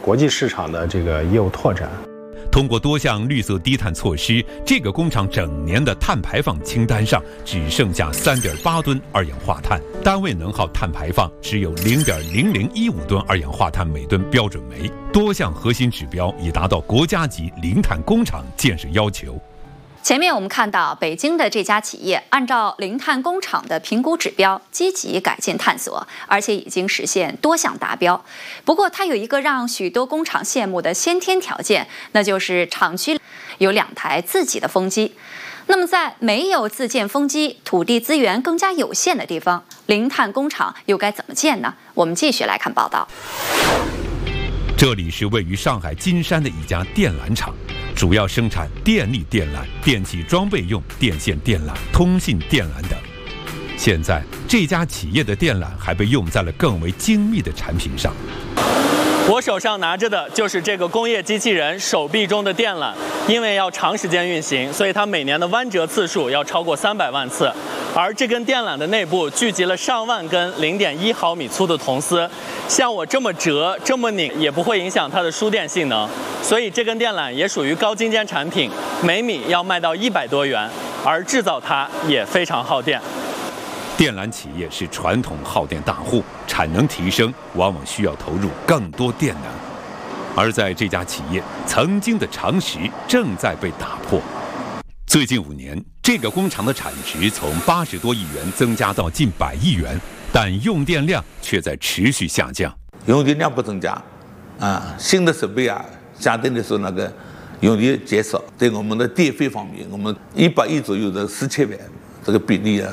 国际市场的这个业务拓展。 通过多项绿色低碳措施，这个工厂整年的碳排放清单上只剩下3.8吨二氧化碳，单位能耗碳排放只有0.0015吨二氧化碳每吨标准煤，多项核心指标已达到国家级零碳工厂建设要求。 前面我们看到北京的这家企业按照零碳工厂的评估指标积极改进探索，而且已经实现多项达标。不过它有一个让许多工厂羡慕的先天条件，那就是厂区有2台自己的风机。那么在没有自建风机、土地资源更加有限的地方，零碳工厂又该怎么建呢？我们继续来看报道。 这里是位于上海金山的一家电缆厂，主要生产电力电缆、电气装备用电线电缆、通信电缆等。现在这家企业的电缆还被用在了更为精密的产品上。 我手上拿着的就是这个工业机器人手臂中的电缆，因为要长时间运行，所以它每年的弯折次数要超过300万次。而这根电缆的内部聚集了上万根0.1毫米粗的铜丝，像我这么折、这么拧也不会影响它的输电性能，所以这根电缆也属于高精尖产品，每米要卖到100多元，而制造它也非常耗电。 电缆企业是传统耗电大户，产能提升往往需要投入更多电能，而在这家企业，曾经的常识正在被打破。最近5年，这个工厂的产值从80多亿元增加到近100亿元，但用电量却在持续下降。 用电量不增加，新的设备相对来说用电减少。对我们的电费方面，我们100亿左右的4000万，这个比例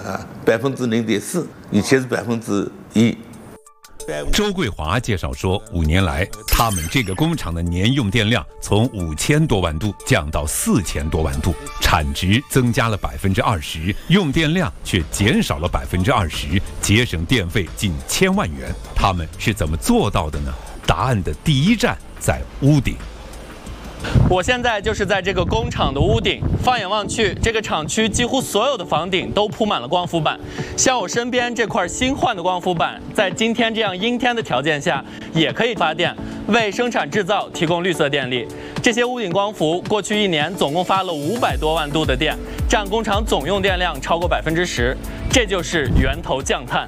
0.4%，以前是1%。 周桂华介绍说，5年来，他们这个工厂的年用电量从5000多万度降到4000多万度，产值增加了20%，用电量却减少了20%，节省电费近1000万元。他们是怎么做到的呢？答案的第一站在屋顶。 我现在就是在这个工厂的屋顶，放眼望去，这个厂区几乎所有的房顶都铺满了光伏板。像我身边这块新换的光伏板，在今天这样阴天的条件下，也可以发电，为生产制造提供绿色电力。这些屋顶光伏过去1年总共发了500多万度的电，占工厂总用电量超过10%，这就是源头降碳。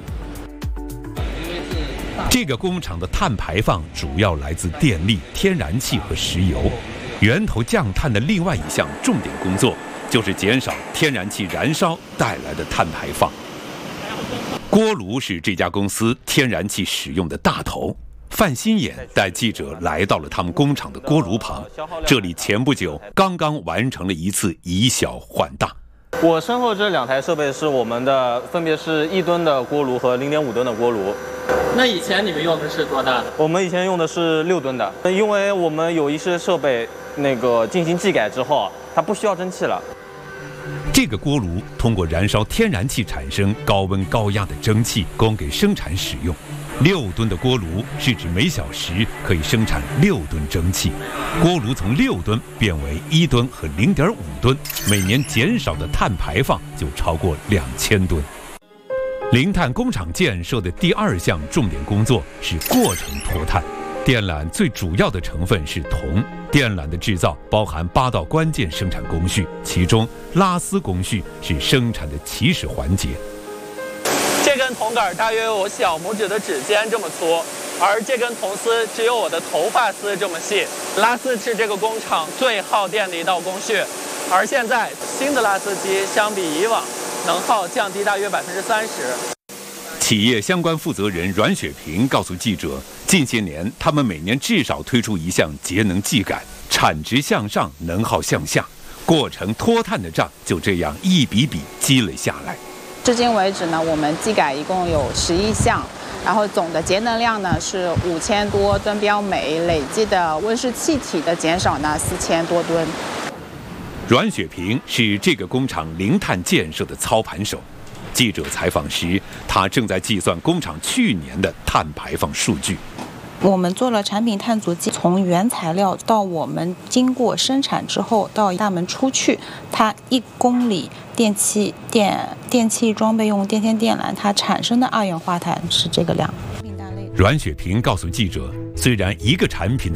这个工厂的碳排放主要来自电力、天然气和石油。源头降碳的另外一项重点工作，就是减少天然气燃烧带来的碳排放。锅炉是这家公司天然气使用的大头。范新眼带记者来到了他们工厂的锅炉旁，这里前不久刚刚完成了一次以小换大。 我身后这2台设备是我们的，分别是1吨的锅炉和0.5吨的锅炉。 那以前你们用的是多大的？ 我们以前用的是6吨的，因为我们有一些设备进行技改之后，它不需要蒸汽了。 这个锅炉通过燃烧天然气产生高温高压的蒸汽，供给生产使用。6吨的锅炉是指每小时可以生产6吨蒸汽。锅炉从6吨变为1吨和0.5吨，每年减少的碳排放就超过2000吨。零碳工厂建设的第2项重点工作是过程脱碳。电缆最主要的成分是铜，电缆的制造包含8道关键生产工序，其中拉丝工序是生产的起始环节。 这根铜杆大约有我小拇指的指尖这么粗，而这根铜丝只有我的头发丝这么细。拉丝是这个工厂最耗电的一道工序，而现在新的拉丝机相比以往能耗降低大约30%。 企业相关负责人阮雪萍告诉记者，近些年他们每年至少推出一项节能技改，产值向上，能耗向下，过程脱碳的账就这样一笔笔积累下来。 至今为止呢，我们技改一共有11项，然后总的节能量呢是5000多吨标煤，累计的温室气体的减少呢4000多吨。 阮雪萍是这个工厂零碳建设的操盘手。记者采访时，他正在计算工厂去年的碳排放数据。 我们做了产品碳足迹，从原材料到我们经过生产之后到大门出去，它1公里电气装备用电线电缆它产生的二氧化碳是这个量。 阮雪萍告诉记者，虽然一个产品的